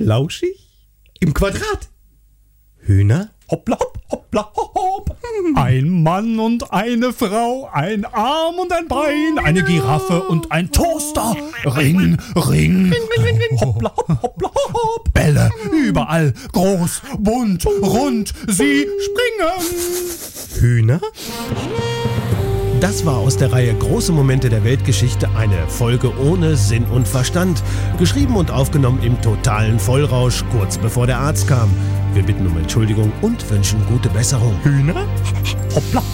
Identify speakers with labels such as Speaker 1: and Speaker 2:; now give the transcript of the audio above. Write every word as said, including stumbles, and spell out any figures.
Speaker 1: Flauschig? Im Quadrat? Hühner?
Speaker 2: Hoppla, hopp, hoppla, hopp, hopp. Ein Mann und eine Frau, ein Arm und ein Bein, eine Giraffe und ein Toaster. Ring, Ring, hoppla, hopp, hoppla, hopp. Bälle, überall, groß, bunt, rund, sie springen.
Speaker 1: Hühner?
Speaker 3: Das war aus der Reihe Große Momente der Weltgeschichte eine Folge ohne Sinn und Verstand. Geschrieben und aufgenommen im totalen Vollrausch, kurz bevor der Arzt kam. Wir bitten um Entschuldigung und wünschen gute Besserung.
Speaker 1: Hühner?
Speaker 2: Hoppla,